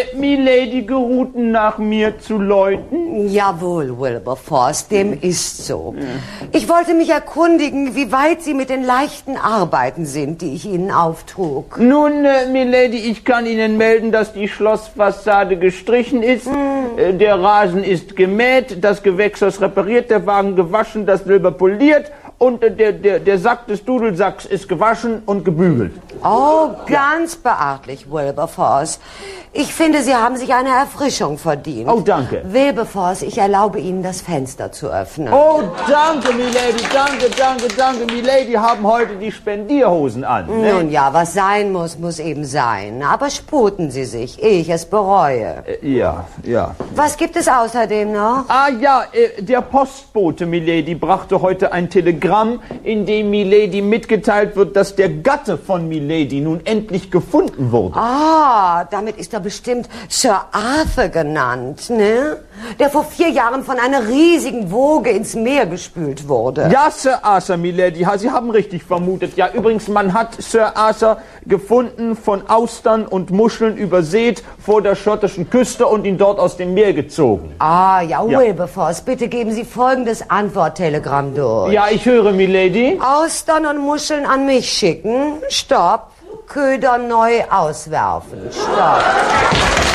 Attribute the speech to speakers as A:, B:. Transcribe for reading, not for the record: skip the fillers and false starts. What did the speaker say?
A: Milady geruhten nach mir zu läuten?
B: Jawohl, Wilberforce, dem ist so. Ich wollte mich erkundigen, wie weit Sie mit den leichten Arbeiten sind, die ich Ihnen auftrug.
A: Nun, Milady, ich kann Ihnen melden, dass die Schlossfassade gestrichen ist, der Rasen ist gemäht, das Gewächshaus repariert, der Wagen gewaschen, das Silber poliert und der Sack des Dudelsacks ist gewaschen und gebügelt.
B: Oh, ganz beachtlich, Wilberforce. Ich finde, Sie haben sich eine Erfrischung verdient.
A: Oh, danke.
B: Wilberforce, ich erlaube Ihnen, das Fenster zu öffnen.
A: Oh, danke, Milady, danke. Milady haben heute die Spendierhosen an. Ne?
B: Nun ja, was sein muss, muss eben sein. Aber sputen Sie sich, ehe ich es bereue.
A: Ja.
B: Was gibt es außerdem noch?
A: Ah ja, der Postbote, Milady, brachte heute ein Telegramm, in dem Milady mitgeteilt wird, dass der Gatte von Milady nun endlich gefunden wurde.
B: Ah, damit ist er bestimmt Sir Arthur genannt, ne? Der vor 4 Jahren von einer riesigen Woge ins Meer gespült wurde.
A: Ja, Sir Arthur, Milady, Sie haben richtig vermutet. Ja, übrigens, man hat Sir Arthur gefunden, von Austern und Muscheln übersät, vor der schottischen Küste und ihn dort aus dem Meer gezogen.
B: Ah, ja, Wilberforce, bitte geben Sie folgendes Antworttelegramm durch.
A: Ja, ich höre, Milady.
B: Austern und Muscheln an mich schicken. Stopp. Köder neu auswerfen. Stopp.